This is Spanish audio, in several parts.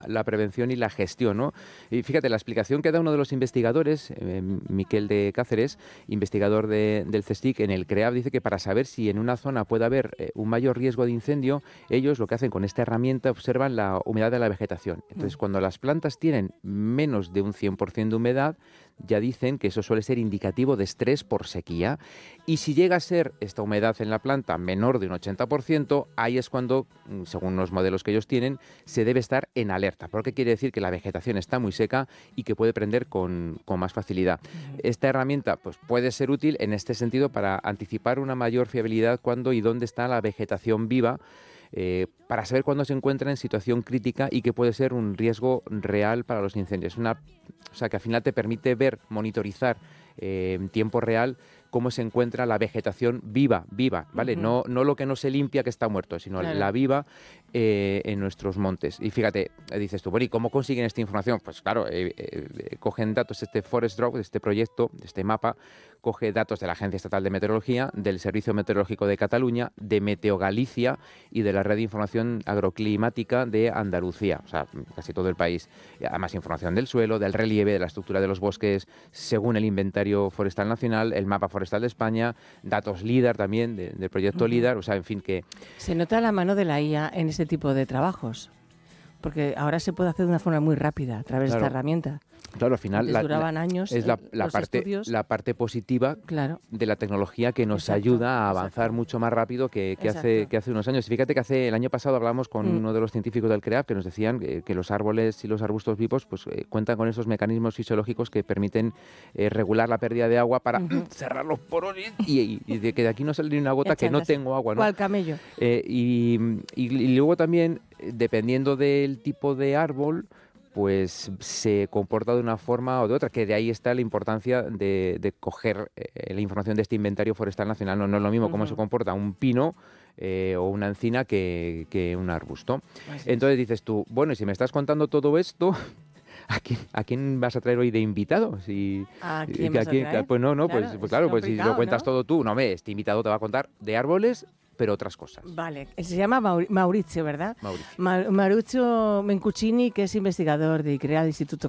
la prevención y la gestión, ¿no? Y fíjate, la explicación que da uno de los investigadores, Miquel de Cáceres, investigador del CSIC, en el CREAF, dice que para saber si en una zona puede haber un mayor riesgo de incendio, ellos lo que hacen con esta herramienta observan la humedad de la vegetación. Entonces, cuando las plantas tienen menos de un 100% de humedad, ya dicen que eso suele ser indicativo de estrés por sequía. Y si llega a ser esta humedad en la planta menor de un 80%, ahí es cuando, según los modelos que ellos tienen, se debe estar en alerta, porque quiere decir que la vegetación está muy seca y que puede prender con más facilidad. Esta herramienta pues, puede ser útil en este sentido para anticipar una mayor fiabilidad cuando y dónde está la vegetación viva, para saber cuándo se encuentra en situación crítica y que puede ser un riesgo real para los incendios. O sea, que al final te permite ver, monitorizar en tiempo real cómo se encuentra la vegetación viva, ¿vale? No lo que no se limpia que está muerto, sino la viva en nuestros montes. Y fíjate, dices tú, bueno, ¿y cómo consiguen esta información? Pues claro, cogen datos, este Forest Drop, de este proyecto, de este mapa, coge datos de la Agencia Estatal de Meteorología, del Servicio Meteorológico de Cataluña, de Meteo Galicia y de la Red de Información Agroclimática de Andalucía, o sea, casi todo el país. Y además, información del suelo, del relieve, de la estructura de los bosques, según el Inventario Forestal Nacional, el Mapa Forestal de España, datos LIDAR también, del proyecto LIDAR, o sea, en fin, que... Se nota la mano de la IA en este tipo de trabajos, porque ahora se puede hacer de una forma muy rápida a través de esta herramienta. Claro, al final duraban años es la parte positiva de la tecnología que nos ayuda a avanzar mucho más rápido que hace unos años. Y fíjate que el año pasado hablamos con uno de los científicos del CREAF que nos decían que los árboles y los arbustos vivos pues, cuentan con esos mecanismos fisiológicos que permiten regular la pérdida de agua para cerrar los poros y de que de aquí no sale ni una gota que no tengo agua, ¿no? ¿Cuál camello? Y luego también, dependiendo del tipo de árbol, pues se comporta de una forma o de otra, que de ahí está la importancia de coger la información de este inventario forestal nacional. No es lo mismo cómo se comporta un pino o una encina que un arbusto. Entonces dices tú, bueno, y si me estás contando todo esto, ¿a quién vas a traer hoy de invitado? ¿A quién vas a traer? Pues no, claro, pues si lo cuentas ¿no? todo tú, este invitado te va a contar de árboles, pero otras cosas. Vale, se llama Maurizio, ¿verdad? Maurizio. Maurizio Mencuccini, que es investigador de ICREA, Institución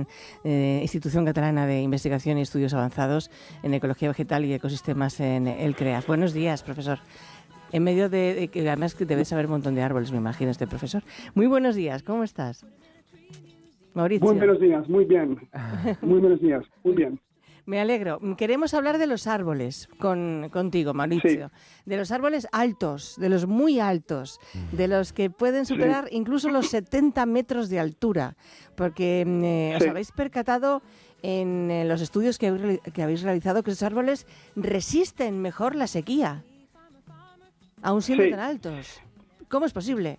Catalana de Investigación y Estudios Avanzados en Ecología Vegetal y Ecosistemas en el CREAF. Buenos días, profesor. En medio de que además que debe saber un montón de árboles, me imagino, este profesor. Muy buenos días, ¿cómo estás? Mauricio. Muy buenos días, muy bien. Muy buenos días, muy bien. Me alegro. Queremos hablar de los árboles contigo, Mauricio. Sí. De los árboles altos, de los muy altos, de los que pueden superar incluso los 70 metros de altura. Porque os habéis percatado en los estudios que habéis realizado que esos árboles resisten mejor la sequía, aún siendo tan altos. ¿Cómo es posible?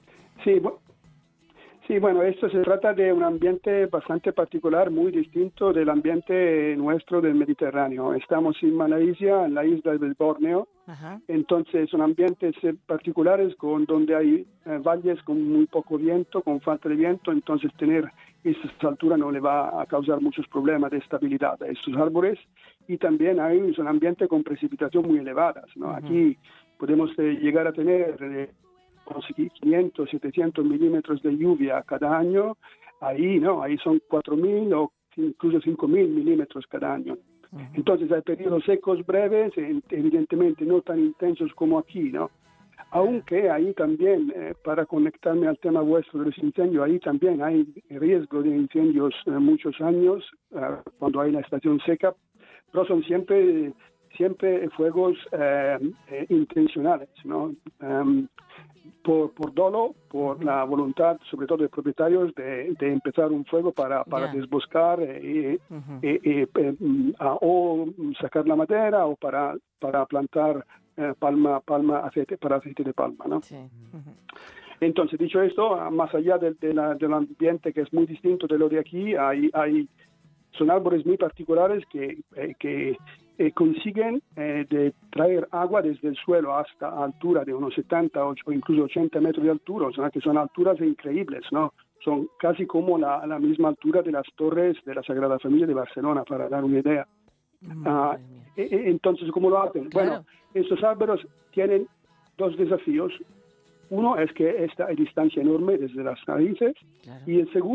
Sí, bueno, esto se trata de un ambiente bastante particular, muy distinto del ambiente nuestro del Mediterráneo. Estamos en Malasia, en la isla del Borneo. Ajá. Entonces son ambientes particulares donde hay valles con muy poco viento, con falta de viento, entonces tener esta altura no le va a causar muchos problemas de estabilidad a estos árboles. Y también son ambientes con precipitación muy elevadas, ¿no? Uh-huh. Aquí podemos llegar a tener 500, 700 milímetros de lluvia cada año. Ahí son 4.000 o incluso 5.000 milímetros cada año. Uh-huh. Entonces hay periodos secos breves, evidentemente no tan intensos como aquí, ¿no? Aunque ahí también, para conectarme al tema vuestro de los incendios, ahí también hay riesgo de incendios muchos años, cuando hay la estación seca, pero son siempre fuegos intencionales, ¿no? Por dolo, por la voluntad, sobre todo de propietarios, de empezar un fuego para desboscar o sacar la madera o para plantar aceite de palma, ¿no? Sí. Uh-huh. Entonces, dicho esto, más allá del ambiente que es muy distinto de lo de aquí, son árboles muy particulares que consiguen de traer agua desde el suelo hasta altura de unos 70 o incluso 80 metros de altura, o sea, que son alturas increíbles, ¿no? Son casi como la misma altura de las torres de la Sagrada Familia de Barcelona, para dar una idea. Entonces, ¿cómo lo hacen? Claro. Bueno, estos árboles tienen dos desafíos. Uno es que hay distancia enorme desde las raíces, Claro. y el segundo